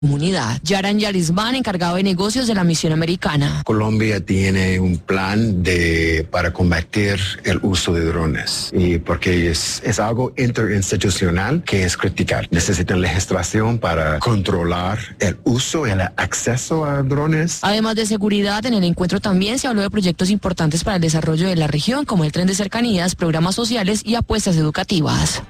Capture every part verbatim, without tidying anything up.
comunidad. Yaran Yarisman, encargado de negocios de la misión americana. Colombia tiene un plan de para combatir el uso de drones y porque es, es algo interinstitucional que es criticar. Necesitan legislación para controlar el uso y el acceso a drones. Además de seguridad, en el encuentro también se habló de proyectos importantes para el desarrollo de la región, como el tren de cercanías, programas sociales y apuestas educativas.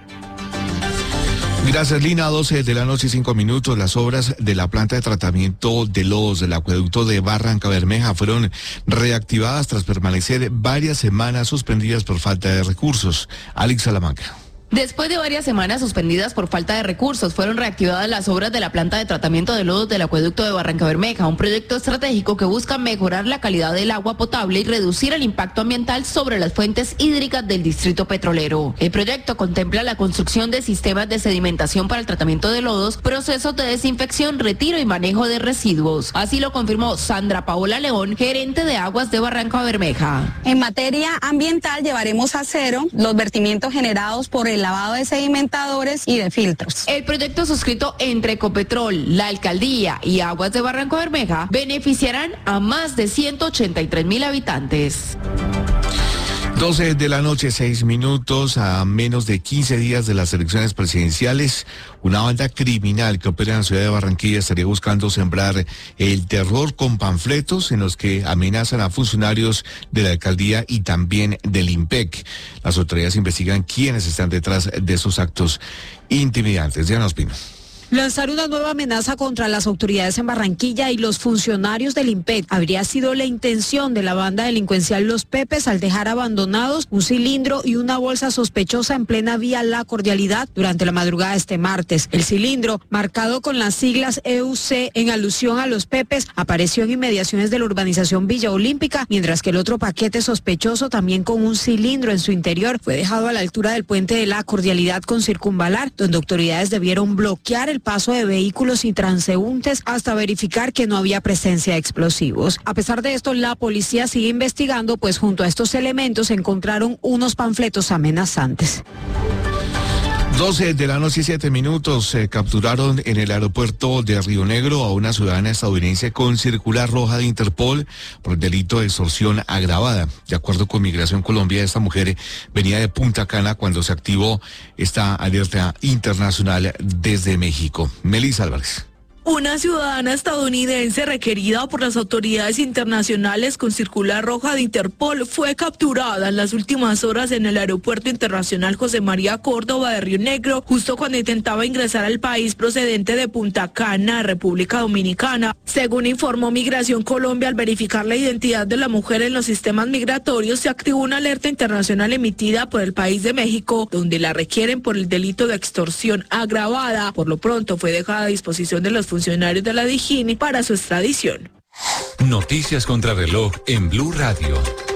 Gracias, Lina. doce de la noche, cinco minutos. Las obras de la planta de tratamiento de lodos del acueducto de Barrancabermeja fueron reactivadas tras permanecer varias semanas suspendidas por falta de recursos. Alex Salamanca. Después de varias semanas suspendidas por falta de recursos, fueron reactivadas las obras de la planta de tratamiento de lodos del acueducto de Barrancabermeja, un proyecto estratégico que busca mejorar la calidad del agua potable y reducir el impacto ambiental sobre las fuentes hídricas del distrito petrolero. El proyecto contempla la construcción de sistemas de sedimentación para el tratamiento de lodos, procesos de desinfección, retiro y manejo de residuos. Así lo confirmó Sandra Paola León, gerente de aguas de Barrancabermeja. En materia ambiental llevaremos a cero los vertimientos generados por el lavado de sedimentadores y de filtros. El proyecto suscrito entre Ecopetrol, la Alcaldía y Aguas de Barrancabermeja beneficiarán a más de ciento ochenta y tres mil habitantes. doce de la noche, seis minutos, a menos de quince días de las elecciones presidenciales, una banda criminal que opera en la ciudad de Barranquilla estaría buscando sembrar el terror con panfletos en los que amenazan a funcionarios de la alcaldía y también del IMPEC. Las autoridades investigan quiénes están detrás de esos actos intimidantes. Diana Ospino. Lanzar una nueva amenaza contra las autoridades en Barranquilla y los funcionarios del IMPEC habría sido la intención de la banda delincuencial Los Pepes al dejar abandonados un cilindro y una bolsa sospechosa en plena vía La Cordialidad durante la madrugada de este martes. El cilindro, marcado con las siglas E U C en alusión a Los Pepes, apareció en inmediaciones de la urbanización Villa Olímpica, mientras que el otro paquete sospechoso, también con un cilindro en su interior, fue dejado a la altura del puente de La Cordialidad con Circunvalar, donde autoridades debieron bloquear el paso de vehículos y transeúntes hasta verificar que no había presencia de explosivos. A pesar de esto, la policía sigue investigando, pues junto a estos elementos encontraron unos panfletos amenazantes. doce de la noche y siete minutos, se capturaron en el aeropuerto de Río Negro a una ciudadana estadounidense con circular roja de Interpol por el delito de extorsión agravada. De acuerdo con Migración Colombia, esta mujer venía de Punta Cana cuando se activó esta alerta internacional desde México. Melissa Álvarez. Una ciudadana estadounidense requerida por las autoridades internacionales con circular roja de Interpol fue capturada en las últimas horas en el Aeropuerto Internacional José María Córdoba de Río Negro, justo cuando intentaba ingresar al país procedente de Punta Cana, República Dominicana. Según informó Migración Colombia, al verificar la identidad de la mujer en los sistemas migratorios, se activó una alerta internacional emitida por el país de México, donde la requieren por el delito de extorsión agravada. Por lo pronto fue dejada a disposición de los funcionarios de la D I G I N para su extradición. Noticias contra reloj en Blue Radio.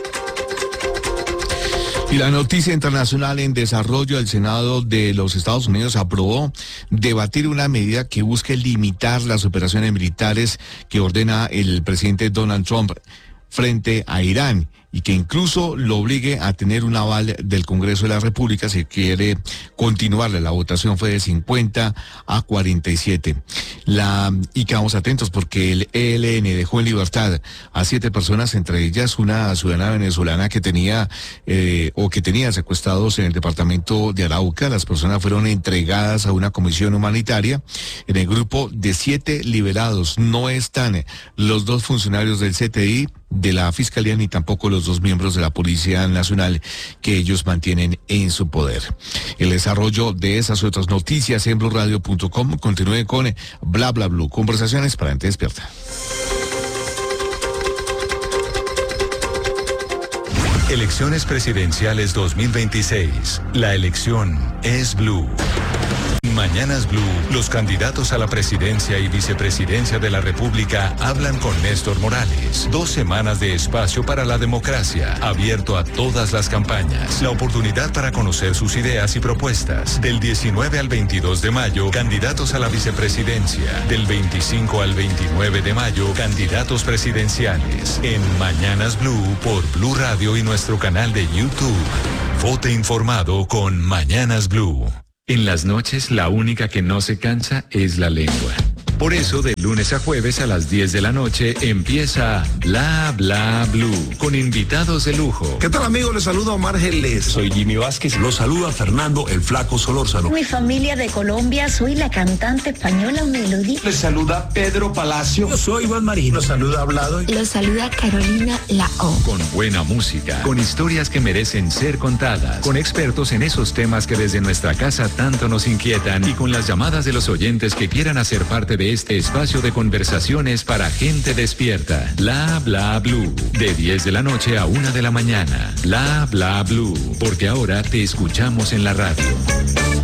Y la noticia internacional en desarrollo: el Senado de los Estados Unidos aprobó debatir una medida que busque limitar las operaciones militares que ordena el presidente Donald Trump frente a Irán, y que incluso lo obligue a tener un aval del Congreso de la República si quiere continuarle. La votación fue de cincuenta a cuarenta y siete. La, y quedamos atentos porque el E L N dejó en libertad a siete personas, entre ellas una ciudadana venezolana que tenía eh, o que tenía secuestrados en el departamento de Arauca. Las personas fueron entregadas a una comisión humanitaria. En el grupo de siete liberados no están los dos funcionarios del C T I, de la Fiscalía, ni tampoco los dos miembros de la Policía Nacional que ellos mantienen en su poder. El desarrollo de esas otras noticias en blue radio punto com. Continúe con Bla Bla Blue, conversaciones para gente despierta. Elecciones presidenciales dos mil veintiséis. La elección es Blue. Mañanas Blue, los candidatos a la presidencia y vicepresidencia de la República hablan con Néstor Morales. Dos semanas de espacio para la democracia, abierto a todas las campañas. La oportunidad para conocer sus ideas y propuestas. Del diecinueve al veintidós de mayo, candidatos a la vicepresidencia. Del veinticinco al veintinueve de mayo, candidatos presidenciales. En Mañanas Blue por Blue Radio y nuestro canal de YouTube. Vote informado con Mañanas Blue. En las noches, la única que no se cansa es la lengua. Por eso, de lunes a jueves a las diez de la noche empieza Bla Bla Blue, con invitados de lujo. ¿Qué tal, amigos? Les saludo a Omar Geles. Soy Jimmy Vázquez. Los saluda Fernando el Flaco Solórzano. Mi familia de Colombia, soy la cantante española Melody. Les saluda Pedro Palacio. Yo soy Iván Marín. Los saluda Hablado. Los saluda Carolina Lao. Con buena música, con historias que merecen ser contadas, con expertos en esos temas que desde nuestra casa tanto nos inquietan y con las llamadas de los oyentes que quieran hacer parte de este espacio de conversaciones para gente despierta. Bla Bla Blue, de diez de la noche a una de la mañana. Bla Bla Blue, porque ahora te escuchamos en la radio.